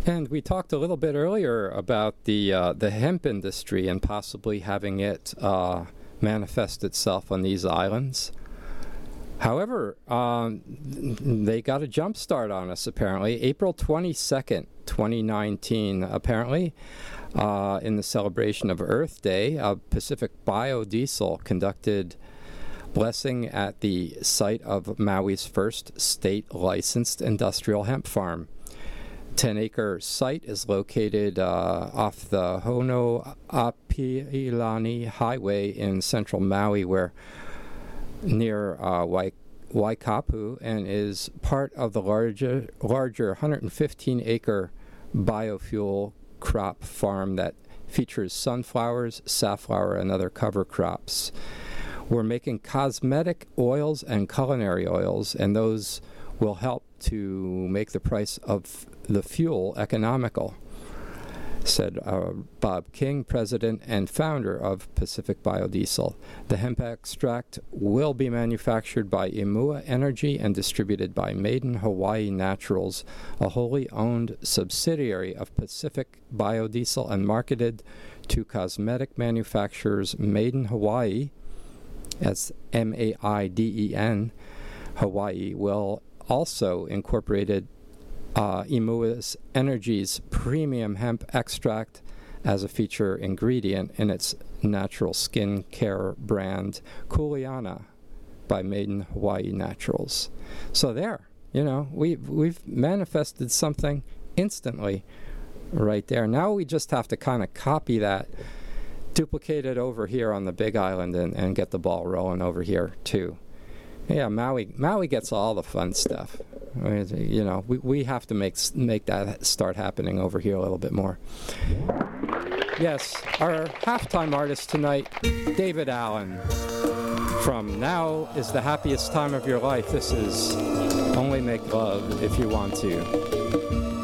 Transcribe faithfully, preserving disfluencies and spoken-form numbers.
And we talked a little bit earlier about the uh, the hemp industry and possibly having it uh, manifest itself on these islands. However, um, they got a jump start on us, apparently. April twenty-second, twenty nineteen, apparently, uh, in the celebration of Earth Day, uh, Pacific Biodiesel conducted blessing at the site of Maui's first state-licensed industrial hemp farm. ten-acre site is located uh, off the Honoapiilani Highway in central Maui, where near uh, Wai- Waikapu, and is part of the larger, larger one hundred fifteen acre biofuel crop farm that features sunflowers, safflower, and other cover crops. We're making cosmetic oils and culinary oils, and those will help to make the price of the fuel economical, said uh, Bob King, president and founder of Pacific Biodiesel. The hemp extract will be manufactured by Imua Energy and distributed by Made in Hawaii Naturals, a wholly owned subsidiary of Pacific Biodiesel, and marketed to cosmetic manufacturers Made in Hawaii, as M A I D E N, Hawaii, will also incorporated uh, Imua Energy's premium hemp extract as a feature ingredient in its natural skin care brand, Kuleana, by Made in Hawaii Naturals. So there, you know, we we've manifested something instantly right there. Now we just have to kind of copy that, duplicate it over here on the Big Island, and, and get the ball rolling over here too. Yeah, Maui Maui gets all the fun stuff. I mean, you know, we, we have to make make that start happening over here a little bit more. Yes, our halftime artist tonight, David Allen, from Now Is the Happiest Time of Your Life. This is Only Make Love If You Want To.